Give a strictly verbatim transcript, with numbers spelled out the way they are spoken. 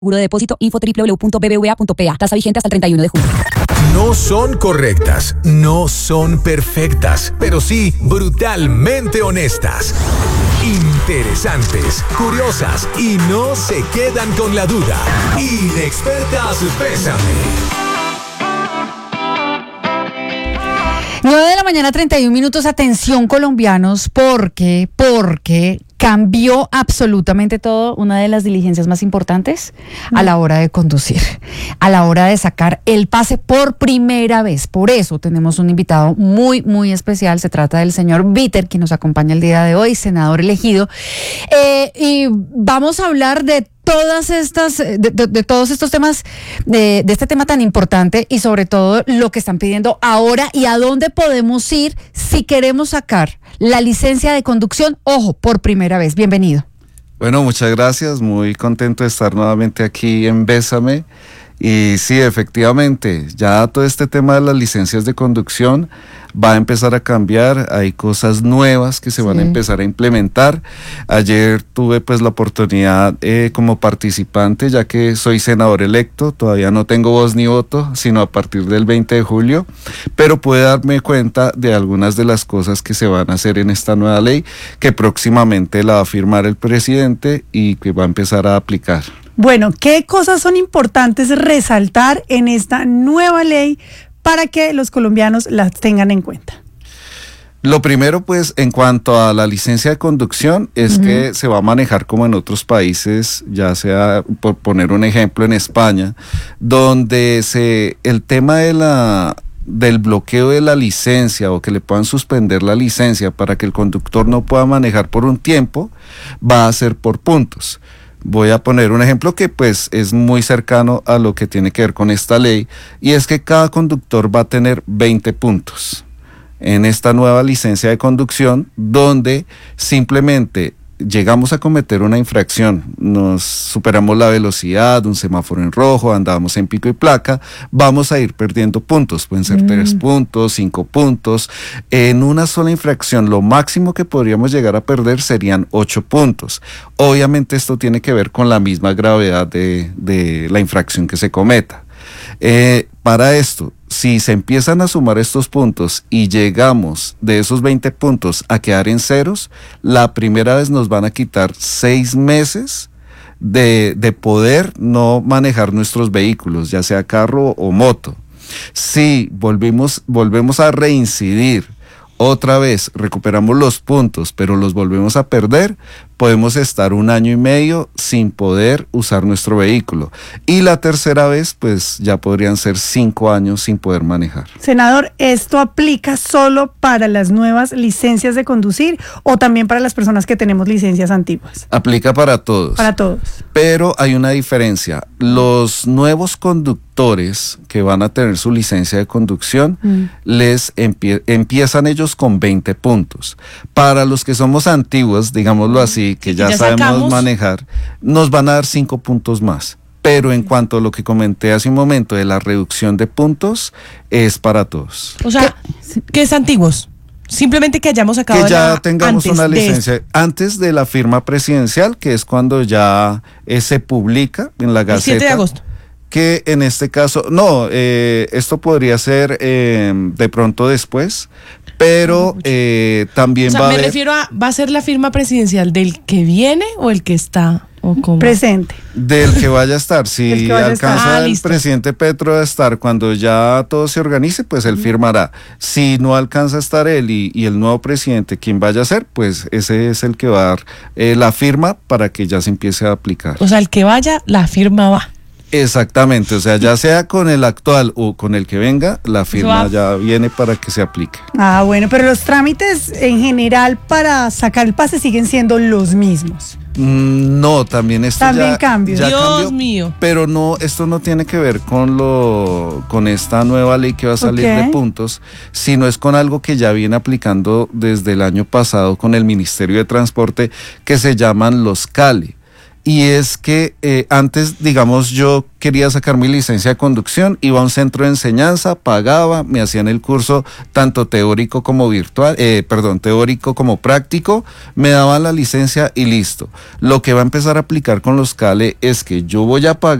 Seguro de depósito, info doble u doble u doble u punto b b v a punto p a. Tasa vigente hasta el treinta y uno de julio. No son correctas, no son perfectas, pero sí brutalmente honestas. Interesantes, curiosas y no se quedan con la duda. Inexpertas, pésame. nueve de la mañana, treinta y un minutos. Atención, colombianos, porque, porque cambió absolutamente todo. Una de las diligencias más importantes a la hora de conducir, a la hora de sacar el pase por primera vez. Por eso tenemos un invitado muy, muy especial. Se trata del señor Víter, quien nos acompaña el día de hoy, senador elegido. Eh, y vamos a hablar de todas estas, de, de, de todos estos temas, de, de este tema tan importante y sobre todo lo que están pidiendo ahora y a dónde podemos ir si queremos sacar la licencia de conducción, ojo, por primera vez. Bienvenido. Bueno, muchas gracias, muy contento de estar nuevamente aquí en Bésame. Y sí, efectivamente, ya todo este tema de las licencias de conducción va a empezar a cambiar, hay cosas nuevas que se van sí. a empezar a implementar. Ayer tuve pues la oportunidad eh, como participante, ya que soy senador electo, todavía no tengo voz ni voto, sino a partir del veinte de julio, pero pude darme cuenta de algunas de las cosas que se van a hacer en esta nueva ley, que próximamente la va a firmar el presidente y que va a empezar a aplicar. Bueno, ¿qué cosas son importantes resaltar en esta nueva ley para que los colombianos las tengan en cuenta? Lo primero, pues, en cuanto a la licencia de conducción, es uh-huh. que se va a manejar como en otros países, ya sea, por poner un ejemplo, en España, donde se el tema de la... del bloqueo de la licencia o que le puedan suspender la licencia para que el conductor no pueda manejar por un tiempo, va a ser por puntos. Voy a poner un ejemplo que pues es muy cercano a lo que tiene que ver con esta ley, y es que cada conductor va a tener veinte puntos en esta nueva licencia de conducción, donde simplemente llegamos a cometer una infracción, nos superamos la velocidad, un semáforo en rojo, andábamos en pico y placa, vamos a ir perdiendo puntos, pueden ser mm. tres puntos, cinco puntos, en una sola infracción lo máximo que podríamos llegar a perder serían ocho puntos. Obviamente esto tiene que ver con la misma gravedad de, de la infracción que se cometa. Eh, para esto, si se empiezan a sumar estos puntos y llegamos de esos veinte puntos a quedar en ceros, la primera vez nos van a quitar seis meses de, de poder no manejar nuestros vehículos, ya sea carro o moto. Si volvimos, volvemos a reincidir, otra vez recuperamos los puntos, pero los volvemos a perder, podemos estar un año y medio sin poder usar nuestro vehículo. Y la tercera vez, pues ya podrían ser cinco años sin poder manejar. Senador, ¿esto aplica solo para las nuevas licencias de conducir o también para las personas que tenemos licencias antiguas? Aplica para todos. Para todos. Pero hay una diferencia. Los nuevos conductores que van a tener su licencia de conducción, mm. les empie- empiezan ellos con veinte puntos. Para los que somos antiguos, digámoslo así, que ya, ya sabemos sacamos. manejar, nos van a dar cinco puntos más. Pero en cuanto a lo que comenté hace un momento de la reducción de puntos, es para todos. O sea, ¿qué es antiguos? Simplemente que hayamos sacado que ya la, tengamos antes una de licencia esto. Antes de la firma presidencial, que es cuando ya eh, se publica en la Gaceta. El siete de agosto. Que en este caso, no, eh, esto podría ser eh, de pronto después, pero eh, también o sea, va a me haber... refiero a, ¿va a ser la firma presidencial del que viene o el que está? ¿O cómo? Presente. Del que vaya a estar. Si que alcanza estar. Ah, el listo. presidente Petro a estar cuando ya todo se organice, pues él firmará. Si no alcanza a estar él y, y el nuevo presidente, quien vaya a ser, pues ese es el que va a dar eh, la firma para que ya se empiece a aplicar. O sea, el que vaya, la firma va. Exactamente, o sea, ya sea con el actual o con el que venga, la firma ya viene para que se aplique. Ah, bueno, pero los trámites en general para sacar el pase siguen siendo los mismos. Mm, no, también esto también ya, cambia. ya Dios cambió, mío. pero no, esto no tiene que ver con lo, con esta nueva ley que va a salir Okay. de puntos, sino es con algo que ya viene aplicando desde el año pasado con el Ministerio de Transporte, que se llaman los CALE. y es que eh, antes, digamos, yo quería sacar mi licencia de conducción, iba a un centro de enseñanza, pagaba, me hacían el curso tanto teórico como virtual, eh, perdón, teórico como práctico, me daban la licencia y listo. Lo que va a empezar a aplicar con los CALE es que yo voy a pagar